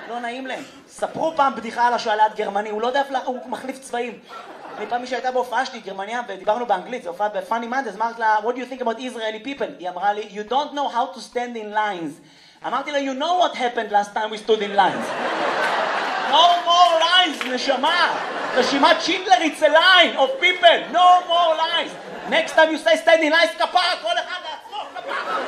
לא נעים להם. ספרו פעם בדיחה על השועלת גרמני, הוא לא יודע, הוא מחליף צבעים. אני פעם מישהו הייתה בהופעה שלי, גרמניה, ודיברנו באנגלית, זו הופעה בפאני מנדס, אמרתי לה, what do you think about Israeli people? היא אמרה לי, you don't know how to stand in lines. אמרתי לה, you know what happened last time we stood in lines. No more lines, נשמה. רשימת שינדלר, it's a line of people. No more lines. Next time you say stand in lines, כפרה, כל אחד לעצמו, כפרה.